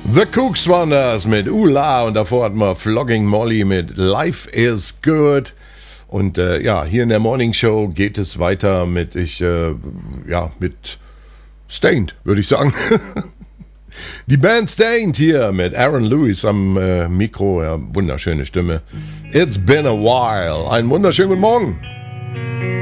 The Cooks waren das mit Ula und davor hatten wir Flogging Molly mit Life is Good. Und ja, hier in der Morning Show geht es weiter mit mit Stained, würde ich sagen. Die Band Stained hier mit Aaron Lewis am Mikro, ja, wunderschöne Stimme. It's been a while. Einen wunderschönen guten Morgen.